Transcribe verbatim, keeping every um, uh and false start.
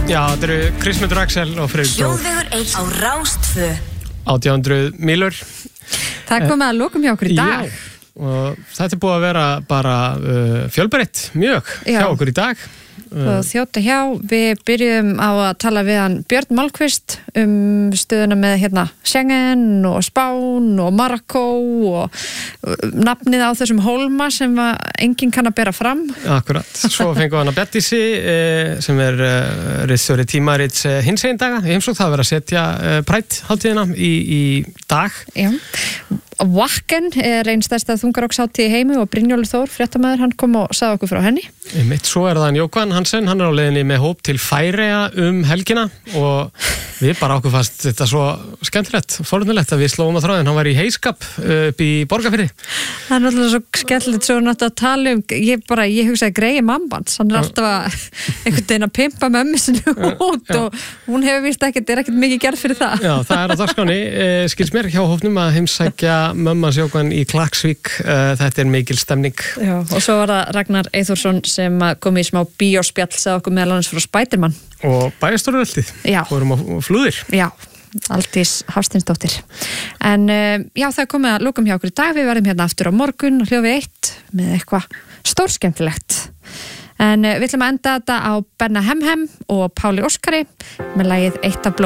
Já, þetta eru Kristmundur Axel og Friðrik Dór. Hljóðvegur eitt á Rástvö. átján hundruð mílur. Það er komið að lokum hjá okkur í dag. Já, og þetta er búið að vera bara uh, fjölbreytt mjög Já. hjá okkur í dag. Og þjóta hjá, við byrjum á að tala við hann Björn Malmqvist um stöðuna með hérna Schengen og Spán og Marokko og nafnið á þessum hólma sem enginn kann að bera fram. Akkurat, svo fengum við hann að Bettísi sem er uh, ritstjóri tímarits uh, hinsegin daga. Ég heimsók það að vera að setja uh, Pride hátíðina í, í dag. Já. Wacken er einn stærsta þungarokkshátíð í heimi og Brynjólfur Þór, fréttamaður, hann kom og sagði okkur frá henni. Mitt svo er það hann Jókvan Hansen, hann er á leiðinni með hóp til Færeyja um helgina og við bara okkur fast þetta svo skemmtilegt, forunulegt að við slóum á þráðin, hann var í heiskap upp í Borgarfirði. Það er náttúrulega svo skemmtilegt svo náttúrulega að tala um, ég bara, ég hugsaði Greyja Mambans, hann er alltaf að einhvern veginn að pimpa mömmu sinni út já. Og hún hefur víst ekkert, er ekkert mikið gerð fyrir það. Já, það er á dagskránni, skils mér hjá hópnum að heimsækja mömmans Jókvan í Klaksvík, þetta er mikil stemning. Já, og svo var það Ragnar Eyþórsson sem kom í smá bíóspjall, sagði okkur meðal annars frá Spiderman. Og bæjarstóruvöldið, fórum á flúðir. Já, Aldís Hafsteinsdóttir. En já, það er komið að lokum hjá okkur í dag, við verðum hérna aftur á morgun og hljófi eitt með eitthvað stórskemmtilegt. En við ætlum að enda þetta á Benna Hemhem og Páli Óskari með lagið Eitt af blóð.